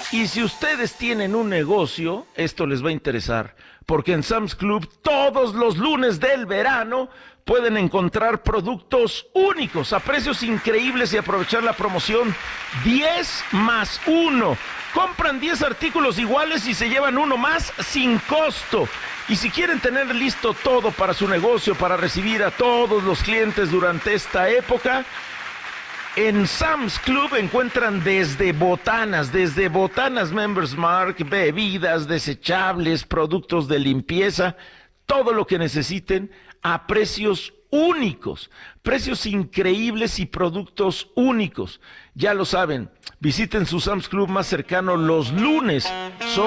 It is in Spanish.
Y si ustedes tienen un negocio, esto les va a interesar, porque en Sam's Club todos los lunes del verano pueden encontrar productos únicos a precios increíbles y aprovechar la promoción 10 más 1. Compran 10 artículos iguales y se llevan uno más sin costo. Y si quieren tener listo todo para su negocio, para recibir a todos los clientes durante esta época, en Sam's Club encuentran desde botanas Members Mark, bebidas, desechables, productos de limpieza, todo lo que necesiten a precios únicos, precios increíbles y productos únicos. Ya lo saben, visiten su Sam's Club más cercano los lunes. Son